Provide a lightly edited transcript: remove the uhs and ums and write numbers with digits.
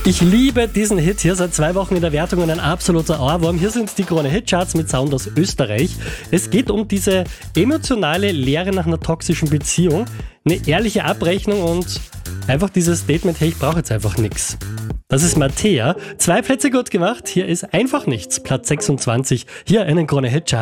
Ich liebe diesen Hit hier, seit 2 Wochen in der Wertung und ein absoluter Ohrwurm. Hier sind die Krone Hitcharts mit Sound aus Österreich. Es geht um diese emotionale Leere nach einer toxischen Beziehung, eine ehrliche Abrechnung und einfach dieses Statement, hey, ich brauche jetzt einfach nichts. Das ist Mattea. 2 Plätze gut gemacht, hier ist einfach nichts, Platz 26. Hier einen Krone Hitchart.